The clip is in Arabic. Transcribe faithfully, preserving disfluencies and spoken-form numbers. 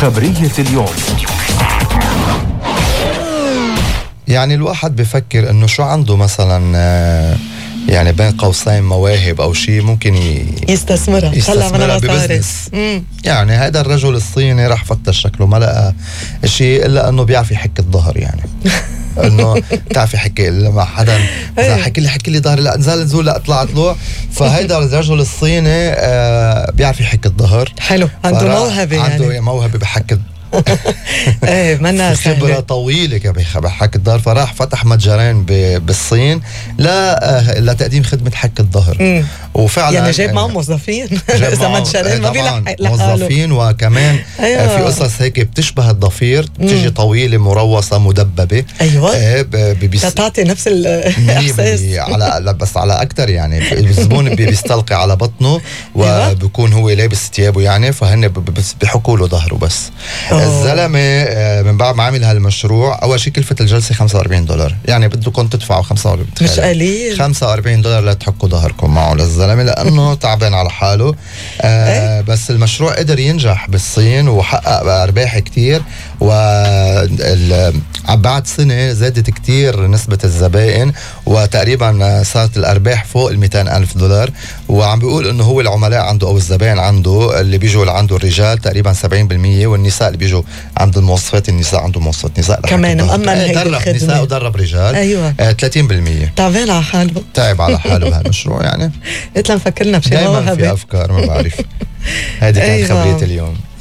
خبرية اليوم. يعني الواحد بفكر انه شو عنده مثلا يعني بين قوسين مواهب او شيء ممكن ي... يستثمرها يستثمرها ببزنس. يعني هذا الرجل الصيني راح فتش شكله ما لقى شيء الا انه بيعرف يحك الظهر. يعني انه بتعرف يحكي لما حدا حكي لي حكي لي ظهري لا نزل نزول لا اطلع طلوع. فهيدا الرجل الصيني آه بيعرف يحك الظهر. حلو، عنده موهبه يعني عنده موهبه بحك ايه منا خبرة طويلة بحك الظهر. فراح فتح متجرين بالصين لا لتقديم خدمة حك الظهر. وفعلا يعني جايب معهم موظفين اذا متجرين ما بيلحق موظفين. وكمان أيوة. في قصص هيك بتشبه الضفير بتيجي طويلة مروصة مدببة. ايوه ايه ببس... تعطي نفس الاحساس على بس على اكتر. يعني الزبون بيستلقي على بطنه وبكون هو لابس ثيابه يعني فهن بس بيحكوا له ظهره بس. الزلمه من بعد ما عمل هالمشروع اول شيء كلفه الجلسه خمسة وأربعين دولار. يعني بدكم تدفعوا خمسة وأربعين مش قليل خمسة وأربعين دولار لتحكوا ظهركم معه للزلمه لانه تعبان على حاله. آه بس المشروع قدر ينجح بالصين وحقق ارباح كتير. وبعد سنه زادت كتير نسبه الزبائن وتقريبا صارت الارباح فوق ال مئتين ألف دولار. وعم بيقول انه هو العملاء عنده او الزبائن عنده اللي بيجوا لعنده الرجال تقريبا سبعين بالمية والنساء اللي بيجوا عند الموظفات النساء عنده موظفات نساء كمان مأمن هيدي درب الخدمة. نساء ودرب رجال. ايوه آه ثلاثين بالمية تعبان على حاله تعب على حاله بهالمشروع. يعني قلت له مفكرنا بشي دايما في افكار ما بعرف. هذه كانت أيوة. خبرية اليوم.